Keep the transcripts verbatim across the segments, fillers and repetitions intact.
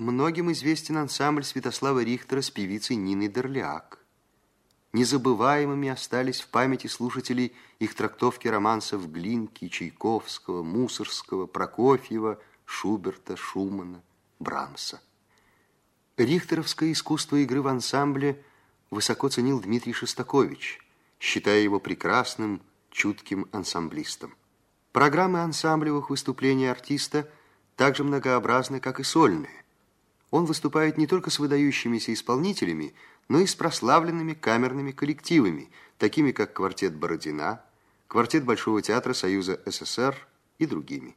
Многим известен ансамбль Святослава Рихтера с певицей Ниной Дерляк. Незабываемыми остались в памяти слушателей их трактовки романсов Глинки, Чайковского, Мусоргского, Прокофьева, Шуберта, Шумана, Брамса. Рихтеровское искусство игры в ансамбле высоко ценил Дмитрий Шостакович, считая его прекрасным, чутким ансамблистом. Программы ансамблевых выступлений артиста также многообразны, как и сольные. Он выступает не только с выдающимися исполнителями, но и с прославленными камерными коллективами, такими как квартет Бородина, квартет Большого театра Союза СССР и другими.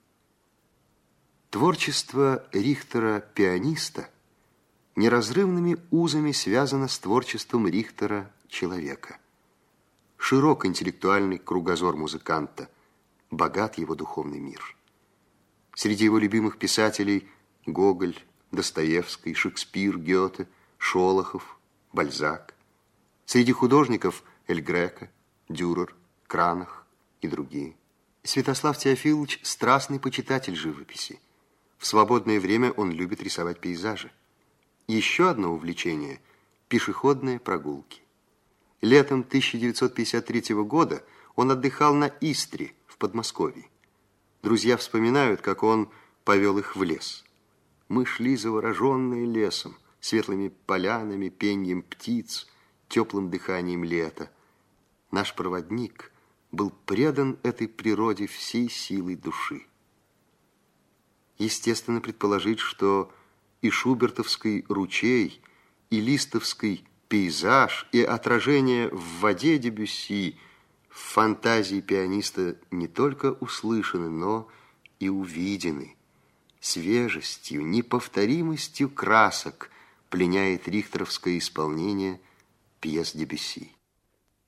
Творчество Рихтера-пианиста неразрывными узами связано с творчеством Рихтера-человека. Широк интеллектуальный кругозор музыканта, богат его духовный мир. Среди его любимых писателей Гоголь, Достоевский, Шекспир, Гёте, Шолохов, Бальзак. Среди художников Эль Греко, Дюрер, Кранах и другие. Святослав Теофилович – страстный почитатель живописи. В свободное время он любит рисовать пейзажи. Еще одно увлечение – пешеходные прогулки. Летом тысяча девятьсот пятьдесят третьего года он отдыхал на Истре в Подмосковье. Друзья вспоминают, как он повел их в лес. Мы шли завороженные лесом, светлыми полянами, пеньем птиц, теплым дыханием лета. Наш проводник был предан этой природе всей силой души. Естественно предположить, что и шубертовский ручей, и листовский пейзаж, и отражение в воде Дебюсси в фантазии пианиста не только услышаны, но и увидены. Свежестью, неповторимостью красок пленяет рихтеровское исполнение пьес Дебюсси.